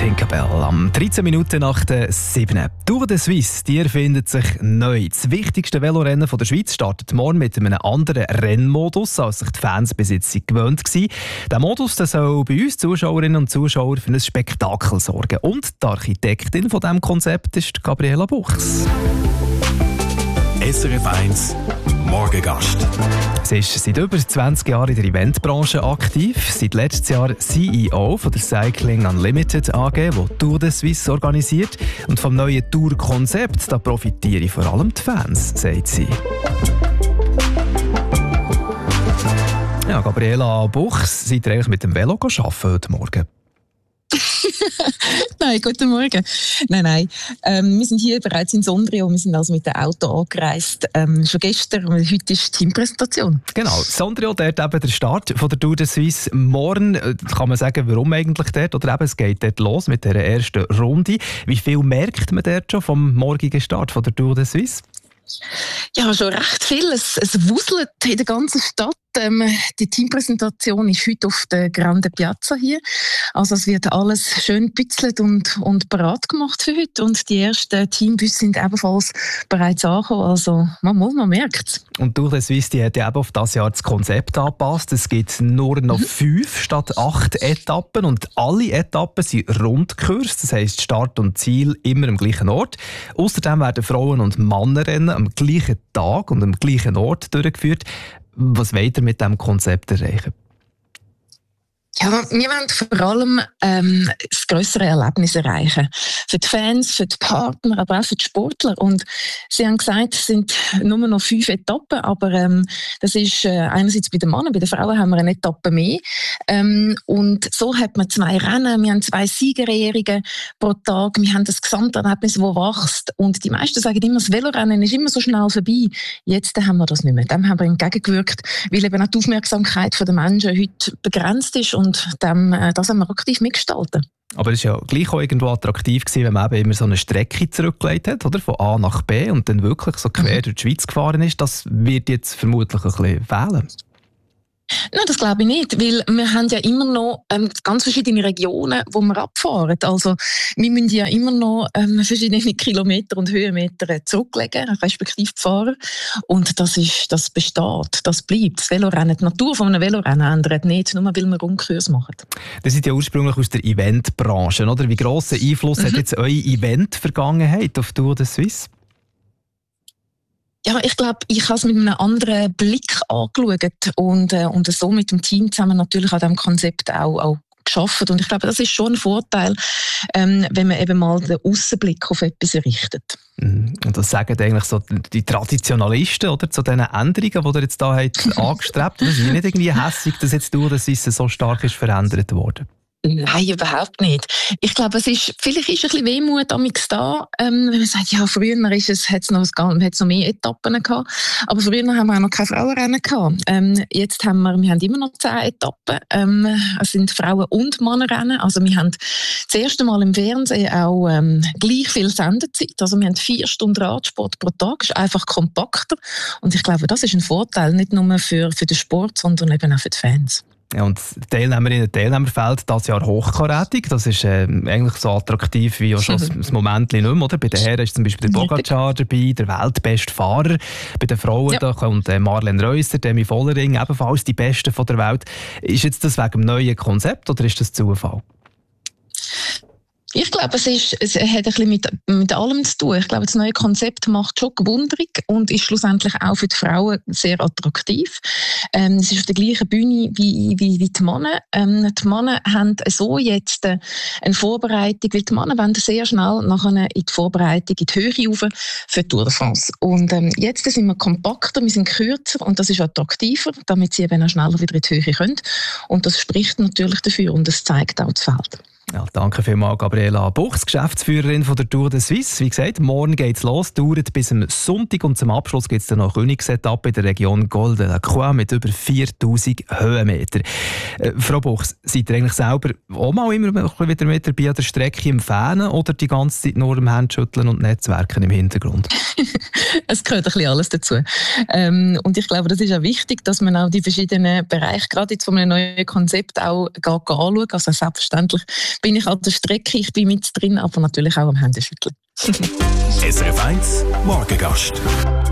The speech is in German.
Tinkerbell am 13 Minuten nach der 7. Tour de Suisse, die erfindet sich neu. Das wichtigste Velorennen der Schweiz startet morgen mit einem anderen Rennmodus, als sich die Fans bis jetzt gewöhnt waren. Der Modus der soll bei uns Zuschauerinnen und Zuschauern für ein Spektakel sorgen. Und die Architektin von diesem Konzept ist Gabriela Buchs. SRF 1 Morgengast. Sie ist seit über 20 Jahren in der Eventbranche aktiv. Seit letztes Jahr CEO von der Cycling Unlimited AG, die Tour de Suisse organisiert. Und vom neuen Tour-Konzept profitieren vor allem die Fans, sagt sie. Ja, Gabriela Buchs, seid ihr eigentlich mit dem Velo arbeiten heute Morgen? Nein, guten Morgen. Nein. Wir sind hier bereits in Sondrio. Wir sind also mit dem Auto angereist. Schon gestern, und heute ist die Teampräsentation. Genau, Sondrio, dort eben der Start von der Tour de Suisse. Morgen kann man sagen, warum eigentlich dort? Oder eben, es geht dort los mit der ersten Runde. Wie viel merkt man dort schon vom morgigen Start von der Tour de Suisse? Ja, schon recht viel. Es wuselt in der ganzen Stadt. Die Teampräsentation ist heute auf der Grande Piazza hier. Also es wird alles schön gebützelt und bereit gemacht für heute. Und die ersten Teambusse sind ebenfalls bereits angekommen. Also man merkt es. Und Tour de Suisse, die hat ja eben auf dieses Jahr das Konzept angepasst. Es gibt nur noch 5 statt 8 Etappen. Und alle Etappen sind Rundkurs. Das heisst, Start und Ziel immer am gleichen Ort. Außerdem werden Frauen- und Männerrennen am gleichen Tag und am gleichen Ort durchgeführt. Was wollt ihr mit diesem Konzept erreichen? Ja, wir wollen vor allem das grössere Erlebnis erreichen. Für die Fans, für die Partner, aber auch für die Sportler. Und sie haben gesagt, es sind nur noch 5 Etappen, aber das ist einerseits bei den Männern, bei den Frauen haben wir eine Etappe mehr. Und so hat man 2 Rennen, wir haben 2 Siegerehrungen pro Tag, wir haben das Gesamterlebnis, das wächst. Und die meisten sagen immer, das Velorennen ist immer so schnell vorbei. Jetzt haben wir das nicht mehr. Dem haben wir entgegengewirkt, weil eben auch die Aufmerksamkeit der Menschen heute begrenzt ist. Und das haben wir aktiv mitgestaltet. Aber es war ja gleich auch irgendwo attraktiv gewesen, wenn man eben immer so eine Strecke zurückgelegt hat, oder? Von A nach B und dann wirklich so quer durch die Schweiz gefahren ist. Das wird jetzt vermutlich ein bisschen fehlen. Nein, das glaube ich nicht, weil wir haben ja immer noch ganz verschiedene Regionen, wo wir abfahren. Also wir müssen ja immer noch verschiedene Kilometer und Höhenmeter zurücklegen, respektive die Fahrer. Und das besteht, das bleibt. Das Velorennen, die Natur von einem Velorennen ändert nicht, nur weil wir Rundkurs machen. Das sind ja ursprünglich aus der Eventbranche, oder? Wie grossen Einfluss hat jetzt eure Event-Vergangenheit auf Tour de Suisse? Ja, ich glaube, ich habe es mit einem anderen Blick angeschaut und so mit dem Team zusammen natürlich an diesem Konzept auch geschafft. Und ich glaube, das ist schon ein Vorteil, wenn man eben mal den Aussenblick auf etwas richtet. Und das sagen eigentlich so die Traditionalisten, oder, zu diesen Änderungen, die ihr jetzt da habt angestrebt. Das ist nicht irgendwie hässlich, dass jetzt Tour de Suisse so stark ist verändert worden. Nein, überhaupt nicht. Ich glaube, vielleicht ist ein bisschen Wehmut amigs da, wenn man sagt, ja, früher hat es noch mehr Etappen gehabt, aber früher haben wir auch noch keine Frauenrennen gehabt. Jetzt haben wir immer noch 10 Etappen. Es sind Frauen- und Männerrennen. Also wir haben das erste Mal im Fernsehen auch gleich viel Sendezeit. Also wir haben 4 Stunden Radsport pro Tag. Das ist einfach kompakter. Und ich glaube, das ist ein Vorteil, nicht nur für den Sport, sondern eben auch für die Fans. Ja, und Teilnehmerinnen und Teilnehmerfeld dieses Jahr hochkarätig. Das ist eigentlich so attraktiv wie auch schon das Moment nicht mehr. Oder? Bei den Herren ist zum Beispiel der Pogacar dabei, der weltbeste Fahrer. Bei den Frauen da kommt Marlene Reusser, Demi Vollering, ebenfalls die Besten von der Welt. Ist jetzt das wegen dem neuen Konzept oder ist das Zufall? Ich glaube, es hat ein bisschen mit allem zu tun. Ich glaube, das neue Konzept macht schon gewundrig und ist schlussendlich auch für die Frauen sehr attraktiv. Es ist auf der gleichen Bühne wie die Männer. Die Männer haben so jetzt eine Vorbereitung, weil die Männer wollen sehr schnell nachher in die Vorbereitung in die Höhe rauf für die Tour de France. Und jetzt sind wir kompakter, wir sind kürzer und das ist attraktiver, damit sie eben auch schneller wieder in die Höhe können. Und das spricht natürlich dafür und das zeigt auch das Feld. Ja, danke vielmals, Gabriela Buchs, Geschäftsführerin von der Tour de Suisse. Wie gesagt, morgen geht es los, dauert bis am Sonntag und zum Abschluss gibt es dann noch eine Königsetappe in der Region Col de la Croix mit über 4000 Höhenmeter. Frau Buchs, seid ihr eigentlich selber auch mal immer wieder mit dabei an der Strecke im Fähnen oder die ganze Zeit nur am Handschütteln und Netzwerken im Hintergrund? Es gehört ein bisschen alles dazu. Und ich glaube, das ist auch wichtig, dass man auch die verschiedenen Bereiche, gerade jetzt von einem neuen Konzept, auch anschaut. Also selbstverständlich bin ich an der Strecke, ich bin mit drin, aber natürlich auch am Händeschütteln. SRF 1 Morgengast.